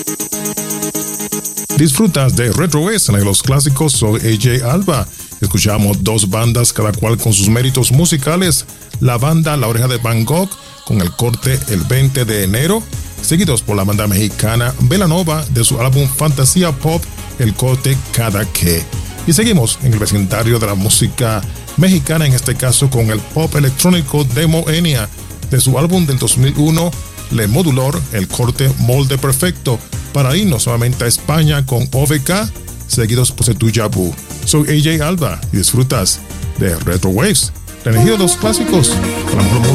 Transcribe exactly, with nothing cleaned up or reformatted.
Disfrutas de Retro West en los clásicos. Soy A J Alba. Escuchamos dos bandas, cada cual con sus méritos musicales. La banda La Oreja de Van Gogh con el corte El veinte de enero, seguidos por la banda mexicana Belanova de su álbum Fantasía Pop, el corte Cada Que. Y seguimos en el vecindario de la música mexicana, en este caso con el pop electrónico de Moenia de su álbum del dos mil uno, Le Modulor, el corte Molde Perfecto, para irnos nuevamente a España con O V K, seguidos por Setuya Bu. Soy A J Alba y disfrutas de Retro Waves, la energía de los clásicos, con la mejor música.